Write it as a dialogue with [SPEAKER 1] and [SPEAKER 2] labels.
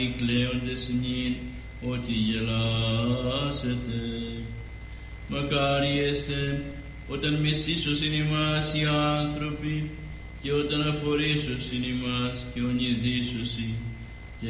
[SPEAKER 1] κλαίοντες νυν, ότι γελάσετε. Μακάρι εστε, όταν μεσίσωσιν ημάς οι άνθρωποι, και όταν αφορήσωσιν ημάς και ονειδήσωσιν,